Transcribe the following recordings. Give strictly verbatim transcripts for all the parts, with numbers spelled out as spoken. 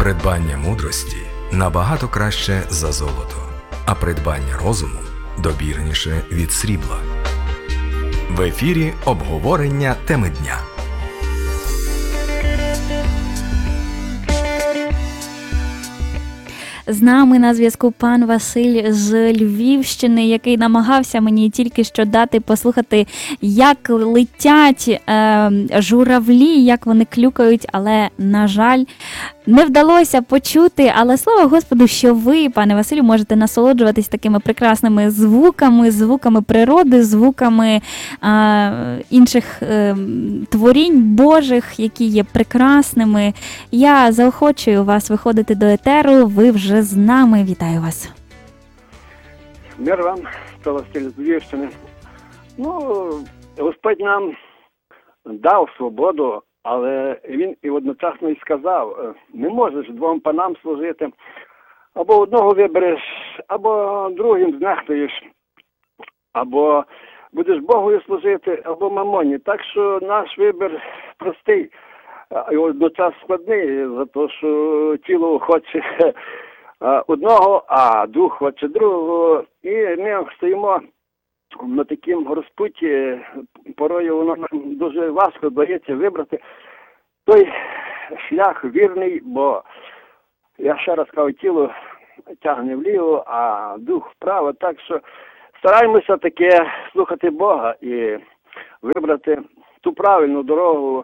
Придбання мудрості набагато краще за золото, а придбання розуму добірніше від срібла. В ефірі обговорення теми дня. З нами на зв'язку пан Василь з Львівщини, який намагався мені тільки що дати послухати, як летять е, журавлі, як вони клюкають, але, на жаль, не вдалося почути. Але слава Господу, що ви, пане Василю, можете насолоджуватись такими прекрасними звуками, звуками природи, звуками е, інших е, творінь Божих, які є прекрасними. Я заохочую вас виходити до етеру, ви вже з нами. Вітаю вас. Мир вам, це Василь з Львівщини. Ну, Господь нам дав свободу, але Він і одночасно і сказав, не можеш двом панам служити, або одного вибереш, або другим знехтуєш, або будеш Богові служити, або мамоні. Так що наш вибір простий, і одночасно складний, за те, що тіло хоче одного, а дух хоче другого. І ми стоїмо на такому розпутті, порою воно нам дуже важко дається вибрати той шлях вірний, бо я ще раз кажу, тіло тягне вліво, а дух вправо. Так що стараємося таке слухати Бога і вибрати ту правильну дорогу,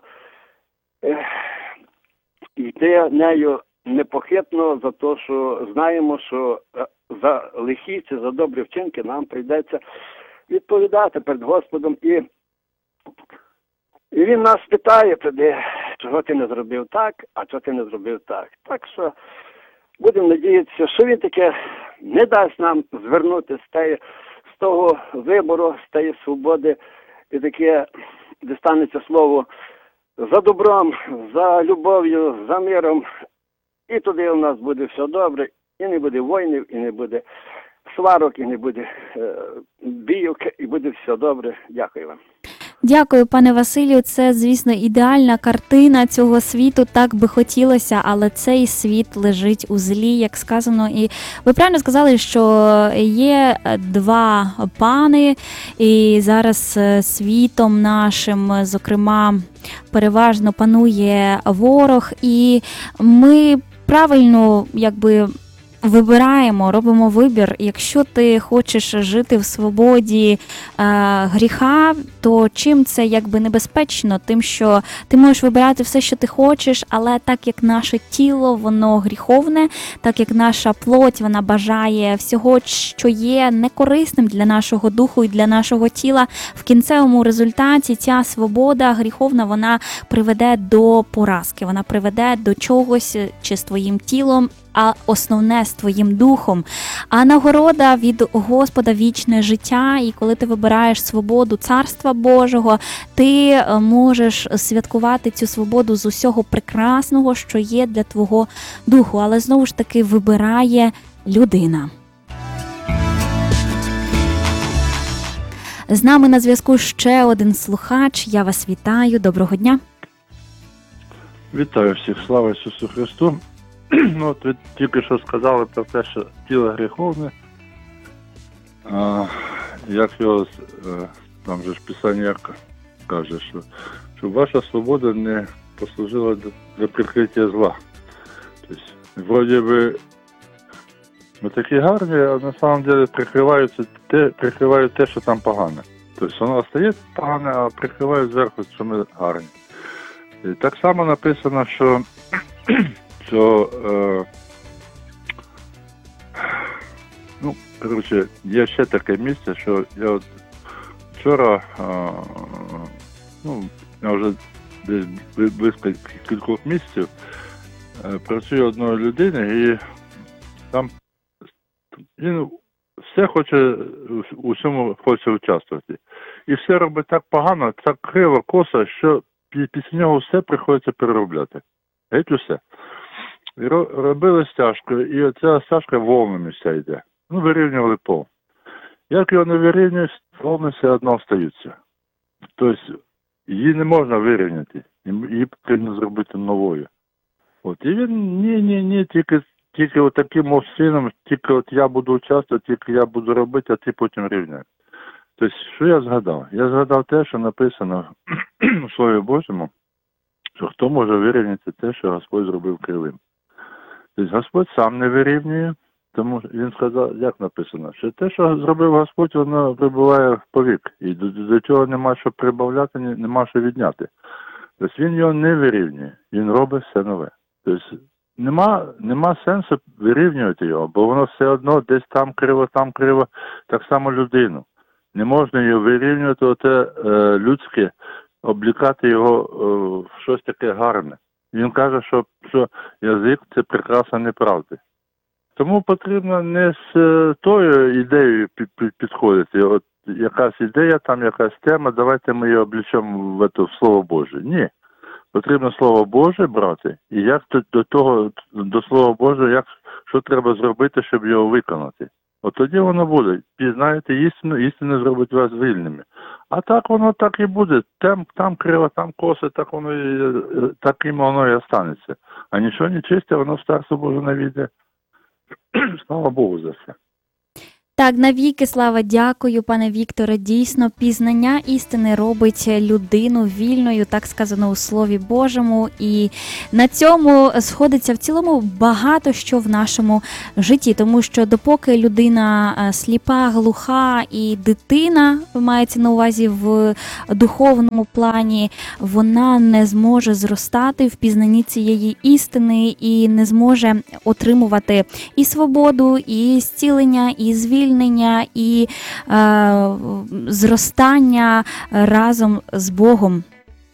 і йти нею непохитно, за те, що знаємо, що за лихі чи за добрі вчинки нам прийдеться відповідати перед Господом. І, і Він нас питає тоді, чого ти не зробив так, а чого ти не зробив так. Так що будемо надіятися, що Він таке не дасть нам звернути з, теї, з того вибору, з тієї свободи, і таке, де станеться слово за добром, за любов'ю, за миром. І туди у нас буде все добре, і не буде воїнів, і не буде сварок, і не буде е, бійок, і буде все добре. Дякую вам. Дякую, пане Василю. Це, звісно, ідеальна картина цього світу. Так би хотілося, але цей світ лежить у злі, як сказано. І ви правильно сказали, що є два пани, і зараз світом нашим, зокрема, переважно панує ворог. І ми правильно, якби, вибираємо, робимо вибір. Якщо ти хочеш жити в свободі е, гріха, то чим це якби небезпечно? Тим, що ти можеш вибирати все, що ти хочеш, але так як наше тіло, воно гріховне, так як наша плоть, вона бажає всього, що є некорисним для нашого духу і для нашого тіла, в кінцевому результаті ця свобода гріховна, вона приведе до поразки, вона приведе до чогось чи з твоїм тілом, а основне з твоїм духом. А нагорода від Господа вічне життя, і коли ти вибираєш свободу Царства Божого, ти можеш святкувати цю свободу з усього прекрасного, що є для твого духу. Але знову ж таки вибирає людина. З нами на зв'язку ще один слухач. Я вас вітаю. Доброго дня. Вітаю всіх. Слава Ісусу Христу. Ну, от ви тільки що сказали про те, що тіло гріховне, а, як його, там же ж Писання каже, що, що ваша свобода не послужила для прикриття зла. Тобто, вроді би, ми такі гарні, а на самом деле прикриваються те, прикривають те, що там погане. Тобто, воно стає погане, а прикривають зверху, що ми гарні. І так само написано, що що, е, ну, коротше, є ще таке місце, що я от вчора, е, ну, я вже десь близько кількох місяців е, працюю одною людиною, і там він все хоче, у всьому хоче участвувати. І все робить так погано, так криво, косо, що після нього все приходиться переробляти. Геть усе. І робили стяжку, і оця стяжка волнами вся йде. Ну, вирівнювали пол. Як його не вирівнюють, волни все одно остаються. Тобто, її не можна вирівняти, її потрібно зробити новою. От, і він, ні, ні, ні, тільки, тільки от таким от чином, тільки от я буду участвувати, тільки я буду робити, а ти потім рівняй. Тобто, що я згадав? Я згадав те, що написано у Слові Божому, що хто може вирівняти те, що Господь зробив кривим. Тобто Господь сам не вирівнює, тому він сказав, як написано, що те, що зробив Господь, воно прибуває повік. І до, до цього нема що прибавляти, нема що відняти. Тобто він його не вирівнює, він робить все нове. Тобто нема, нема сенсу вирівнювати його, бо воно все одно десь там криво, там криво, так само людину. Не можна його вирівнювати, оте е, людське, облікати його е, в щось таке гарне. Він каже, що, що язик – це прикраса неправди. Тому потрібно не з е, тою ідеєю під, під, підходити. От якась ідея, там якась тема, давайте ми її облічемо в, в Слово Боже. Ні. Потрібно Слово Боже брати, і як до того, до Слова Божого, як, що треба зробити, щоб його виконати. От тоді воно буде. Пізнаєте істину, істина зробить вас вільними. А так воно так і буде. Там, там криво, там коси, так воно і, таким воно і останеться. А нічого не чисте, воно в Царство Боже не війде. Слава Богу за це. Так, навіки слава, дякую, пане Вікторе. Дійсно, пізнання істини робить людину вільною, так сказано у Слові Божому. І на цьому сходиться в цілому багато що в нашому житті. Тому що допоки людина сліпа, глуха і дитина, мається на увазі в духовному плані, вона не зможе зростати в пізнанні цієї істини і не зможе отримувати і свободу, і зцілення, і звільнення. Звільнення і е, зростання разом з Богом.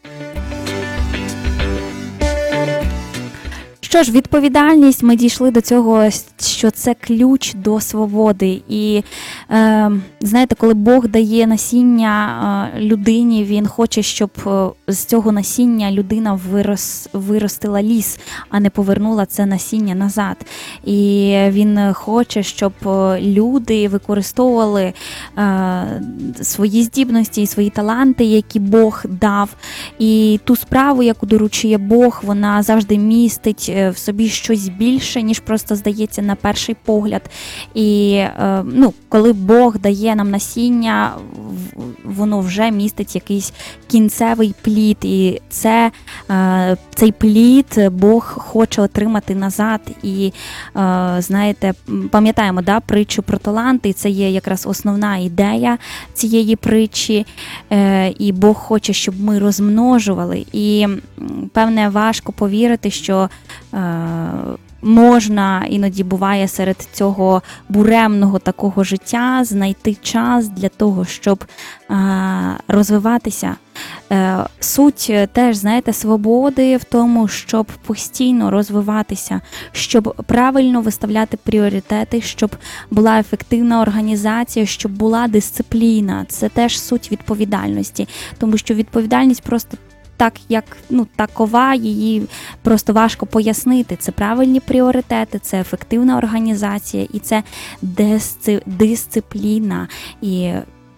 Що ж, відповідальність, ми дійшли до цього, що це ключ до свободи. І, е, знаєте, коли Бог дає насіння е, людині, Він хоче, щоб е, з цього насіння людина вирос, виростила ліс, а не повернула це насіння назад. І Він хоче, щоб люди використовували е, свої здібності і свої таланти, які Бог дав. І ту справу, яку доручує Бог, вона завжди містить в собі щось більше, ніж просто здається на перший погляд. І ну, коли Бог дає нам насіння, воно вже містить якийсь кінцевий плід. І це, цей плід Бог хоче отримати назад. І, знаєте, пам'ятаємо, да, притчу про таланти, це є якраз основна ідея цієї притчі. І Бог хоче, щоб ми розмножували. І, певне, важко повірити, що можна, іноді буває серед цього буремного такого життя знайти час для того, щоб розвиватися. Суть теж, знаєте, свободи в тому, щоб постійно розвиватися, щоб правильно виставляти пріоритети, щоб була ефективна організація, щоб була дисципліна. Це теж суть відповідальності, тому що відповідальність просто так, як, ну, такова, її просто важко пояснити. Це правильні пріоритети, це ефективна організація і це дисци... дисципліна. І,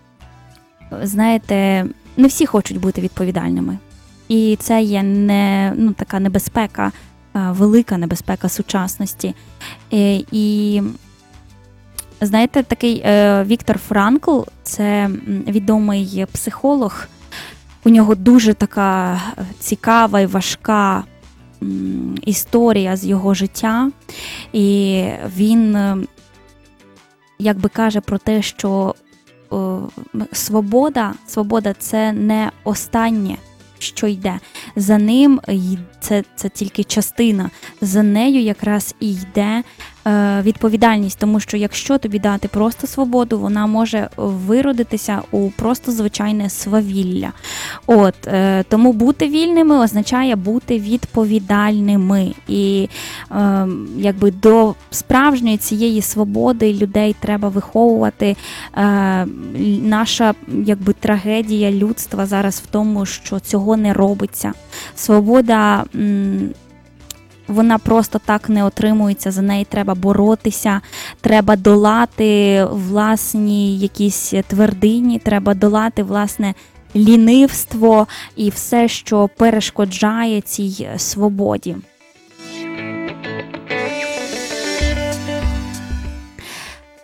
знаєте, не всі хочуть бути відповідальними. І це є не, ну, така небезпека, велика небезпека сучасності. І, і знаєте, такий е, Віктор Франкл, це відомий психолог. У нього дуже така цікава і важка м, історія з його життя. І він якби каже про те, що о, свобода, свобода – це не останнє, що йде. За ним це, це тільки частина. За нею якраз і йде е, відповідальність. Тому що якщо тобі дати просто свободу, вона може виродитися у просто звичайне свавілля. От, е, тому бути вільними означає бути відповідальними. І е, якби до справжньої цієї свободи людей треба виховувати. Е, наша якби трагедія людства зараз в тому, що цього не робиться. Свобода, вона просто так не отримується, за неї треба боротися, треба долати власні якісь твердині, треба долати власне лінивство і все, що перешкоджає цій свободі.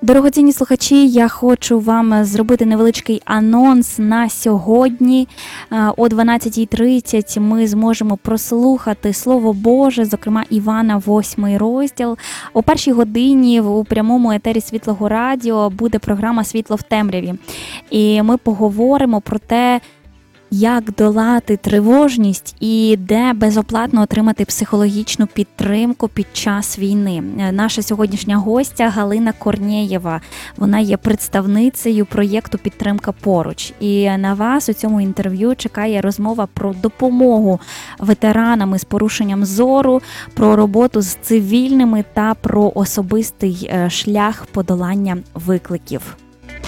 Дорогоцінні слухачі, я хочу вам зробити невеличкий анонс на сьогодні. О дванадцятій тридцять ми зможемо прослухати Слово Боже, зокрема Івана, восьмий розділ. О першій годині у прямому етері Світлого радіо буде програма «Світло в темряві». І ми поговоримо про те, як долати тривожність і де безоплатно отримати психологічну підтримку під час війни. Наша сьогоднішня гостя Галина Корнєєва. Вона є представницею проєкту «Підтримка поруч». І на вас у цьому інтерв'ю чекає розмова про допомогу ветеранам із порушенням зору, про роботу з цивільними та про особистий шлях подолання викликів.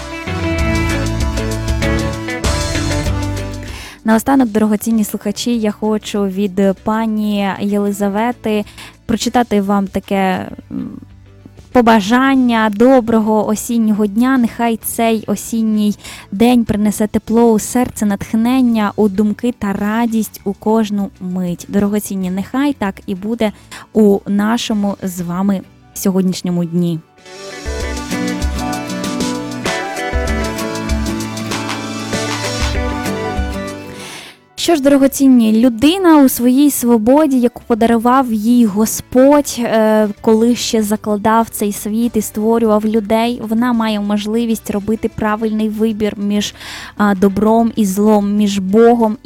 Наостанок, дорогоцінні слухачі, я хочу від пані Єлизавети прочитати вам таке побажання доброго осіннього дня. Нехай цей осінній день принесе тепло у серце, натхнення, у думки та радість у кожну мить. Дорогоцінні, нехай так і буде у нашому з вами сьогоднішньому дні. Що ж, дорогоцінні, людина у своїй свободі, яку подарував їй Господь, коли ще закладав цей світ і створював людей, вона має можливість робити правильний вибір між добром і злом, між Богом